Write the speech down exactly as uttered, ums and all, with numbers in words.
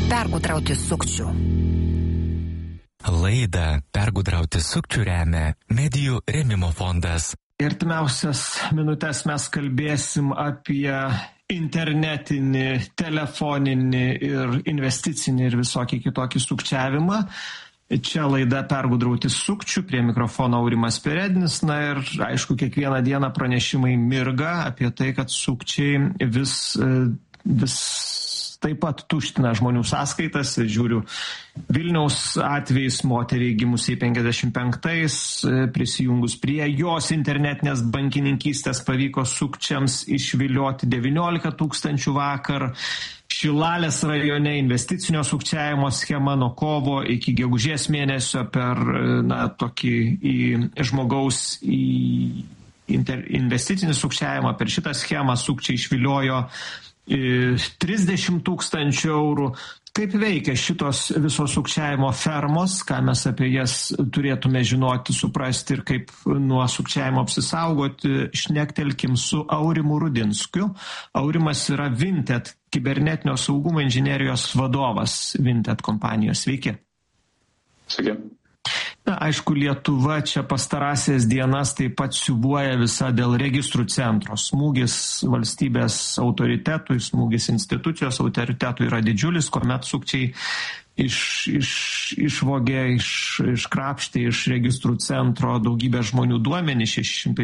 Pergudrauti sukčių. Laidą Pergudrauti sukčių remia Medijų rėmimo fondas. Artimiausias minutės mes kalbėsim apie internetinį, telefoninį ir investicinį ir visokį kitokį sukčiavimą. Čia laida Pergudrauti sukčių, prie mikrofono Aurimas Perednis. Na ir aišku, kiekvieną dieną pranešimai mirga apie tai, kad sukčiai vis, vis taip pat tuština žmonių sąskaitas. Žiūriu, Vilniaus atvejais moteriai gimusiai penkiasdešimt penktais, prisijungus prie jos internetinės bankininkystės, pavyko sukčiams išvilioti devyniolika tūkstančių vakar. Šilalės rajone investicinio sukčiavimo schema nuo kovo iki gegužės mėnesio per na, tokį į žmogaus į inter, investicinį sukčiavimą per šitą schemą sukčiai išviliojo trisdešimt tūkstančių eurų. Kaip veikia šitos visos sukčiavimo fermos, ką mes apie jas turėtume žinoti, suprasti ir kaip nuo sukčiavimo apsisaugoti, šnektelkim su Aurimu Rudinskiu. Aurimas yra Vinted kibernetinio saugumo inžinerijos vadovas Vinted kompanijos. Sveiki. Sveiki. Na, aišku, Lietuva čia pastarąsias dienas taip pat siūbuoja visą dėl registrų centro. Smūgis valstybės autoritetui, smūgis institucijos autoritetui yra didžiulis, kuomet sukčiai iš, iš, išvogė, iš, iškrapštė iš registrų centro daugybę žmonių duomenį, šeši šimtai